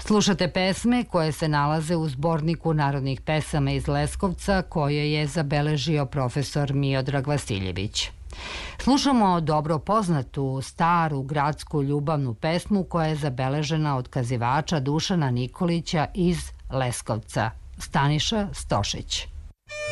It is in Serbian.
Slušate pesme koje se nalaze u zborniku narodnih pesama iz Leskovca koje je zabeležio profesor Miodrag Vasiljević. Slušamo dobro poznatu, staru, gradsku ljubavnu pesmu koja je zabeležena od kazivača Dušana Nikolića iz Leskovca, Staniša Stošić.